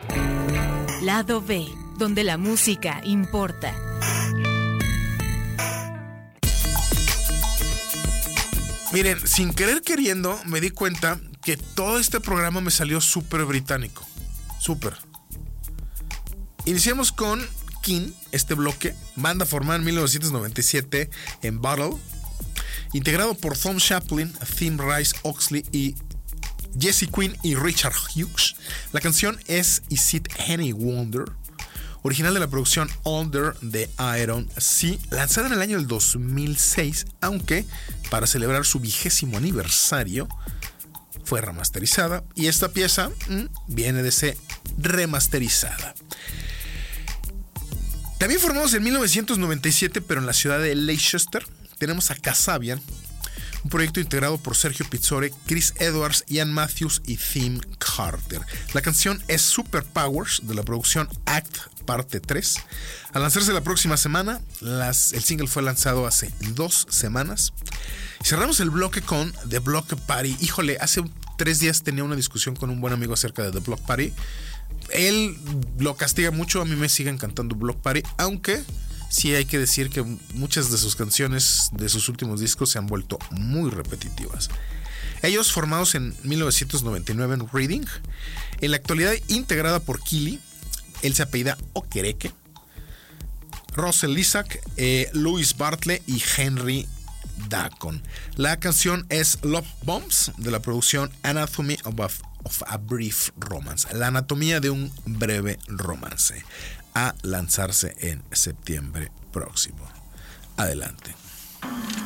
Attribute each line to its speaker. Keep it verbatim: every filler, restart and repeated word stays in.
Speaker 1: Lado B, donde la música importa.
Speaker 2: Miren, sin querer queriendo, me di cuenta que todo este programa me salió súper británico. Súper. Iniciamos con King, este bloque, banda formada en mil novecientos noventa y siete en Battle, integrado por Tom Chaplin, Tim Rice Oxley y Jesse Quinn y Richard Hughes. La canción es Is It Any Wonder, original de la producción Under the Iron Sea, lanzada en el año del dos mil seis, aunque para celebrar su vigésimo aniversario fue remasterizada, y esta pieza mmm, viene de ser remasterizada. También formados en mil novecientos noventa y siete, pero en la ciudad de Leicester, tenemos a Kasabian, un proyecto integrado por Sergio Pizzore, Chris Edwards, Ian Matthews y Tim Carter. La canción es Superpowers, de la producción Act parte tres. Al lanzarse la próxima semana, las, el single fue lanzado hace dos semanas. Y cerramos el bloque con The Block Party. Híjole, hace tres días tenía una discusión con un buen amigo acerca de The Block Party. Él lo castiga mucho, a mí me sigue encantando Block Party, aunque sí hay que decir que muchas de sus canciones de sus últimos discos se han vuelto muy repetitivas. Ellos, formados en mil novecientos noventa y nueve en Reading, en la actualidad integrada por Kili, él se apellida Okereke, Russell Isaac, eh, Louis Bartley y Henry Dacon. La canción es Love Bombs, de la producción Anatomy of a, of a Brief Romance, la anatomía de un breve romance, a lanzarse en septiembre próximo. Adelante.